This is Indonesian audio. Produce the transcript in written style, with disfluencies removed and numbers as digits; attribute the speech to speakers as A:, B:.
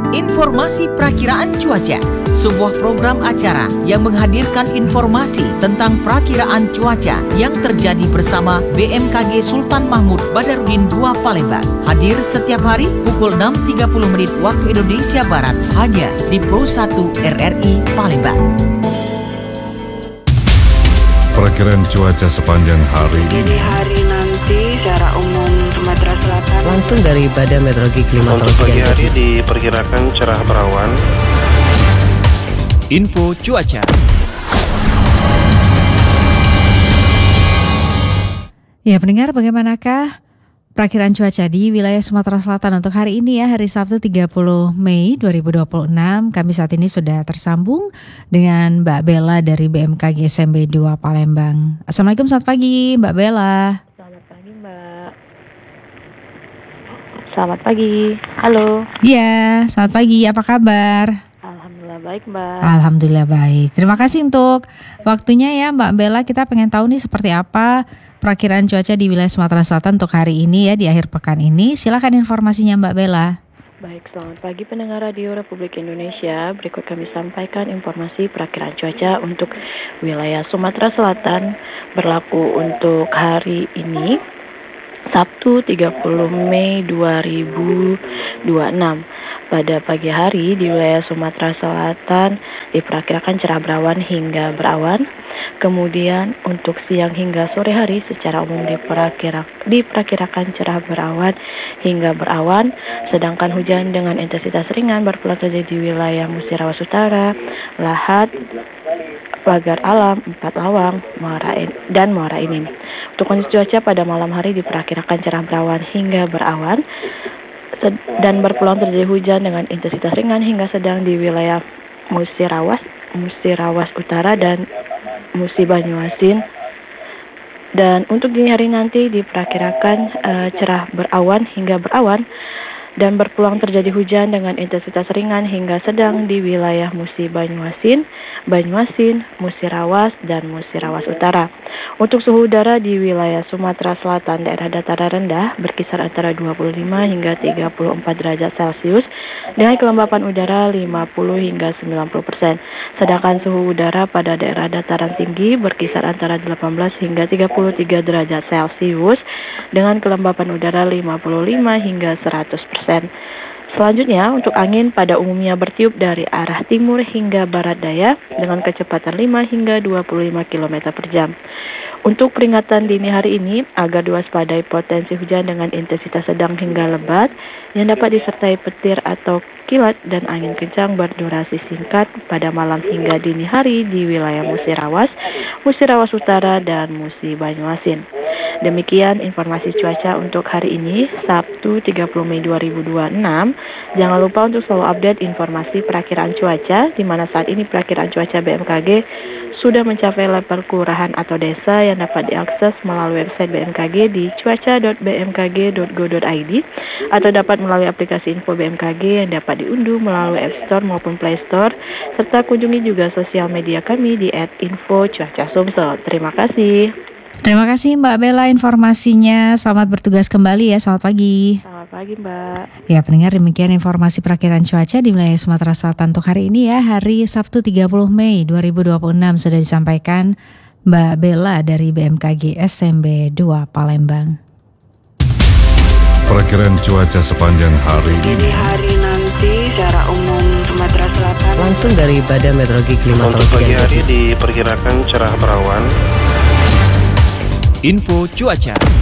A: Informasi Prakiraan Cuaca, sebuah program acara yang menghadirkan informasi tentang prakiraan cuaca yang terjadi bersama BMKG Sultan Mahmud Badarudin II Palembang. Hadir setiap hari pukul 6.30 waktu Indonesia Barat hanya di Pro 1 RRI Palembang.
B: Perakiraan cuaca sepanjang hari
C: Dini hari nanti secara umum Sumatera Selatan
D: langsung dari Badan Meteorologi Klimatologi
E: untuk pagi hari diperkirakan cerah berawan.
A: Info cuaca.
F: Ya, pendengar, bagaimanakah perakiraan cuaca di wilayah Sumatera Selatan untuk hari ini ya, hari Sabtu 30 Mei 2026. Kami saat ini sudah tersambung dengan Mbak Bella dari BMKG SMB 2 Palembang. Assalamualaikum, selamat pagi Mbak Bella.
C: Selamat pagi Mbak. Selamat pagi. Halo.
F: Iya, selamat pagi. Apa kabar?
C: Alhamdulillah baik Mbak.
F: Alhamdulillah baik. Terima kasih untuk waktunya ya Mbak Bella. Kita pengen tahu nih seperti apa perakiraan cuaca di wilayah Sumatera Selatan untuk hari ini ya, di akhir pekan ini. Silakan informasinya Mbak Bella.
C: Baik, selamat pagi pendengar Radio Republik Indonesia. Berikut kami sampaikan informasi perakiraan cuaca untuk wilayah Sumatera Selatan berlaku untuk hari ini, Sabtu 30 Mei 2026. Pada pagi hari di wilayah Sumatera Selatan diperkirakan cerah berawan hingga berawan. Kemudian untuk siang hingga sore hari secara umum diperkirakan cerah berawan hingga berawan. Sedangkan hujan dengan intensitas ringan berpeluang terjadi di wilayah Musirawas Utara, Lahat, Pagar Alam, Empat Lawang, dan Muara Enim. Untuk kondisi cuaca pada malam hari diperkirakan cerah berawan hingga berawan dan berpeluang terjadi hujan dengan intensitas ringan hingga sedang di wilayah Musirawas Utara dan Musi Banyuasin. Dan untuk dini hari nanti diperkirakan cerah berawan hingga berawan dan berpeluang terjadi hujan dengan intensitas ringan hingga sedang di wilayah Musi Banyuasin, Musirawas, dan Musirawas Utara. Untuk suhu udara di wilayah Sumatera Selatan, daerah dataran rendah berkisar antara 25 hingga 34 derajat Celcius dengan kelembapan udara 50 hingga 90%. Sedangkan suhu udara pada daerah dataran tinggi berkisar antara 18 hingga 33 derajat Celcius dengan kelembapan udara 55 hingga 100%. Selanjutnya, untuk angin pada umumnya bertiup dari arah timur hingga barat daya dengan kecepatan 5 hingga 25 km per jam. Untuk peringatan dini hari ini, agar diwaspadai potensi hujan dengan intensitas sedang hingga lebat yang dapat disertai petir atau kilat dan angin kencang berdurasi singkat pada malam hingga dini hari di wilayah Musirawas Utara, dan Musi Banyuasin. Demikian informasi cuaca untuk hari ini, Sabtu 30 Mei 2026. Jangan lupa untuk selalu update informasi perakiraan cuaca, di mana saat ini perakiraan cuaca BMKG sudah mencapai level kelurahan atau desa yang dapat diakses melalui website BMKG di cuaca.bmkg.go.id atau dapat melalui aplikasi info BMKG yang dapat diunduh melalui App Store maupun Play Store, serta kunjungi juga sosial media kami di @info_cuaca_sumsel. Terima kasih.
F: Terima kasih Mbak Bella informasinya. Selamat bertugas kembali ya. Selamat pagi.
C: Selamat pagi Mbak.
F: Ya, pendengar, demikian informasi perakiraan cuaca di wilayah Sumatera Selatan untuk hari ini ya, hari Sabtu 30 Mei 2026 sudah disampaikan Mbak Bella dari BMKG SMB 2 Palembang.
B: Perakiraan cuaca sepanjang hari
C: Dini hari nanti secara umum Sumatera Selatan
D: langsung dari Badan Meteorologi
E: Untuk
D: Klimatologi
E: pagi hari diperkirakan cerah berawan.
A: Info cuaca.